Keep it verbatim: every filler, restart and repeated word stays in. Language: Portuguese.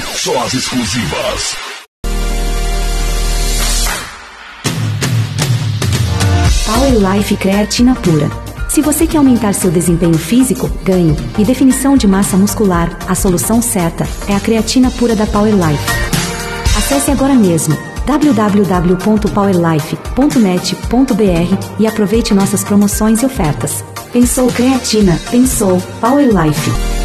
só as exclusivas. Power Life Creatina Pura. Se você quer aumentar seu desempenho físico, ganho e definição de massa muscular, a solução certa é a creatina pura da Power Life. Acesse agora mesmo w w w ponto power life ponto net ponto b r e aproveite nossas promoções e ofertas. Pensou creatina, pensou Power Life.